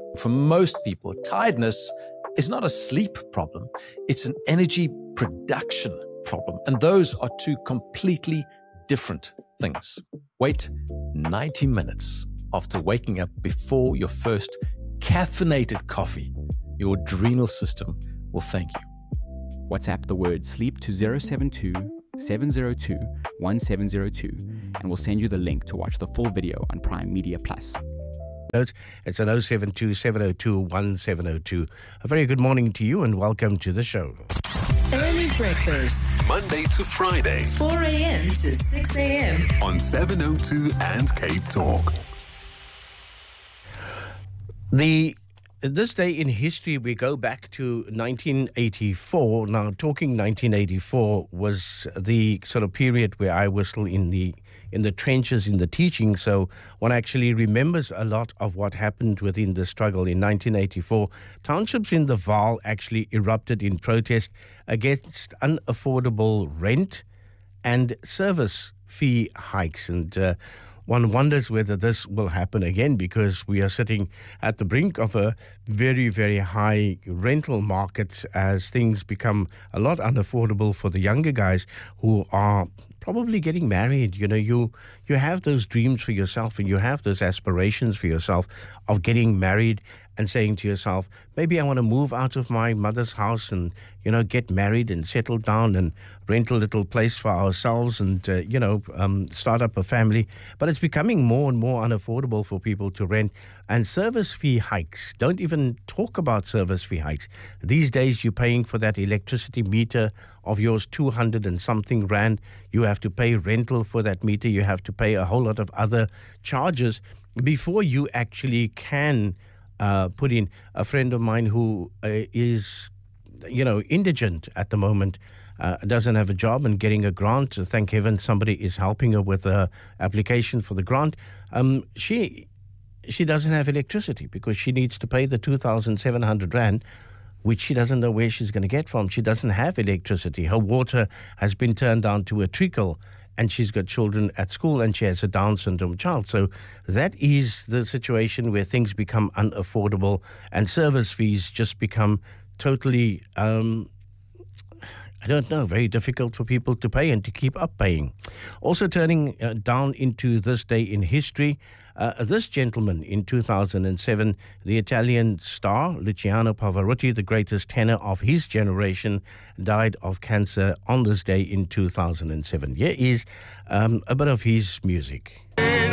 For most people, tiredness is not a sleep problem, it's an energy production problem. And those are two completely different things. Wait 90 minutes after waking up before your first caffeinated coffee. Your adrenal system will thank you. WhatsApp the word sleep to 072 702 1702 and we'll send you the link to watch the full video on Prime Media Plus. It's an 072 702 1702. A very good morning to you and welcome to the show. Early breakfast, Monday to Friday, 4 a.m. to 6 a.m. on 702 and Cape Talk. This day in history, we go back to 1984. Now, talking 1984 was the sort of period where I was still in the trenches in the teaching. So one actually remembers a lot of what happened within the struggle in 1984. Townships in the Vaal actually erupted in protest against unaffordable rent and service fee hikes. And one wonders whether this will happen again, because we are sitting at the brink of a very, very high rental market as things become a lot unaffordable for the younger guys who are probably getting married. You know, you have those dreams for yourself and you have those aspirations for yourself of getting married and saying to yourself, maybe I want to move out of my mother's house and, you know, get married and settle down and rent a little place for ourselves and, start up a family. But it's becoming more and more unaffordable for people to rent. And service fee hikes, don't even talk about service fee hikes. These days, you're paying for that electricity meter of yours 200 and something rand. You have to pay rental for that meter. You have to pay a whole lot of other charges before you actually can put in. A friend of mine who is, indigent at the moment, doesn't have a job and getting a grant. Thank heaven somebody is helping her with the application for the grant. She doesn't have electricity because she needs to pay the 2,700 rand, which she doesn't know where she's going to get from. She doesn't have electricity. Her water has been turned down to a trickle, and she's got children at school, and she has a Down syndrome child. So that is the situation where things become unaffordable and service fees just become totally, very difficult for people to pay and to keep up paying. Also turning down into this day in history, this gentleman in 2007, the Italian star Luciano Pavarotti, the greatest tenor of his generation, died of cancer on this day in 2007. Here is a bit of his music.